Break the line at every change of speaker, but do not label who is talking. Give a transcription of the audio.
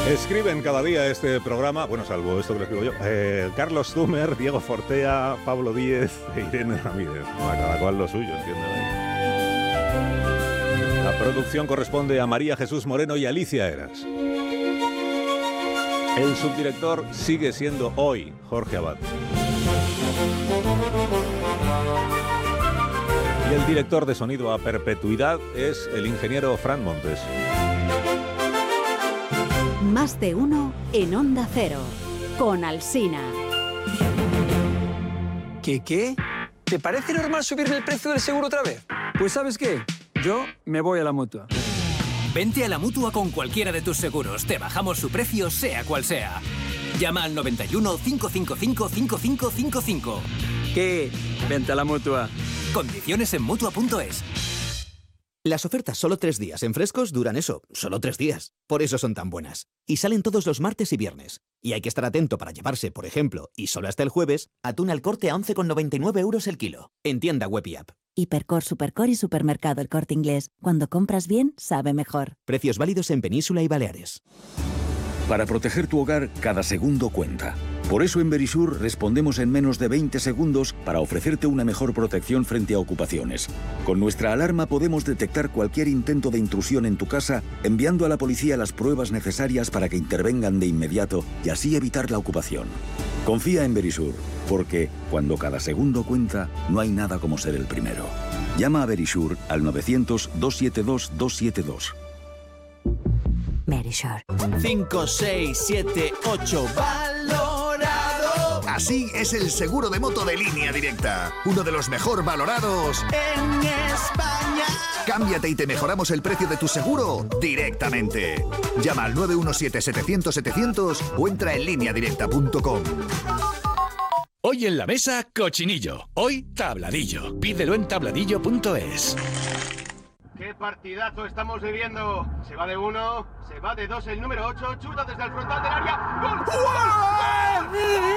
Escriben cada día este programa, bueno, salvo esto que lo escribo yo, Carlos Zumer, Diego Fortea, Pablo Díez e Irene Ramírez. A cada cual lo suyo, entienden. La producción corresponde a María Jesús Moreno y Alicia Eras. El subdirector sigue siendo hoy Jorge Abad. Y el director de sonido a perpetuidad es el ingeniero Fran Montes.
Más de uno en Onda Cero, con Alsina.
¿Qué? ¿Te parece normal subirle el precio del seguro otra vez? Pues ¿sabes qué? Yo me voy a la Mutua.
Vente a la Mutua con cualquiera de tus seguros. Te bajamos su precio, sea cual sea. Llama al 91 555 5555.
¿Qué? Vente a la Mutua.
Condiciones en Mutua.es.
Las ofertas solo 3 días en Frescos duran eso, solo 3 días. Por eso son tan buenas. Y salen todos los martes y viernes. Y hay que estar atento para llevarse, por ejemplo, y solo hasta el jueves, atún al Corte a 11,99 € el kilo. En tienda web y app.
Hipercor, Supercor y Supermercado El Corte Inglés. Cuando compras bien, sabe mejor.
Precios válidos en Península y Baleares.
Para proteger tu hogar, cada segundo cuenta. Por eso en Verisur respondemos en menos de 20 segundos para ofrecerte una mejor protección frente a ocupaciones. Con nuestra alarma podemos detectar cualquier intento de intrusión en tu casa, enviando a la policía las pruebas necesarias para que intervengan de inmediato y así evitar la ocupación. Confía en Verisur, porque cuando cada segundo cuenta, no hay nada como ser el primero. Llama a Verisur al 900-272-272.
Verisur.
5, 6, 7, 8, valorado. Así es el seguro de moto de Línea Directa. Uno de los mejor valorados en España. Cámbiate y te mejoramos el precio de tu seguro directamente. Llama al 917-700-700 o entra en lineadirecta.com.
Hoy en la mesa, cochinillo. Hoy, tabladillo. Pídelo en tabladillo.es.
¡Qué partidazo estamos viviendo! Se va de 1, se va de 2 el número 8, chuta desde el frontal del área. ¡Gol!